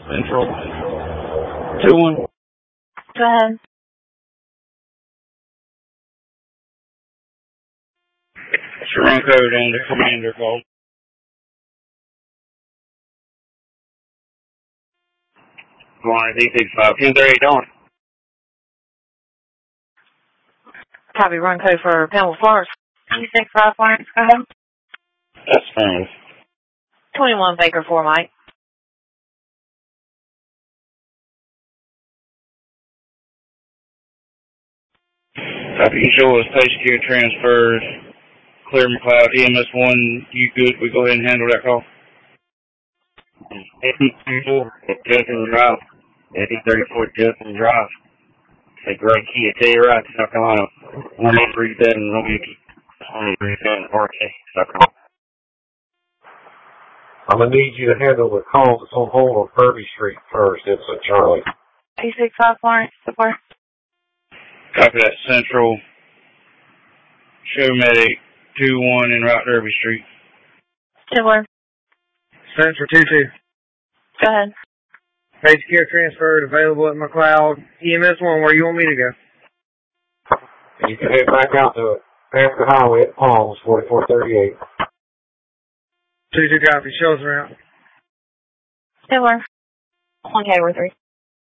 Central. 2-1. Go ahead. It's your wrong code on the commander call. Go on, 865. 1038 on. Copy, run code for Pamela Florence. 265 Florence, go ahead. That's fine. 21 Baker 4, Mike. Copy, you show us patient care transfers. Clear McLeod, EMS 1, you good? We go ahead and handle that call. 1834 at Justin Drive. 1834 Justin Drive. Say great key at Telluride, South Carolina. 1837 Milwaukee. 1837 RK, South Carolina. I'm going to need you to handle the call that's on hold on Kirby Street first. It's a Charlie. 265 Florence, support. Copy that. Central. Show medic 2-1 in Route Derby Street. 2-1. Central 2-2. Go ahead. Patient care transferred, available at McLeod. EMS 1, where you want me to go? You can head back out to Past the highway at Palms, 4438. 2-2 copy. Show us around. 2-1. 1K over 3.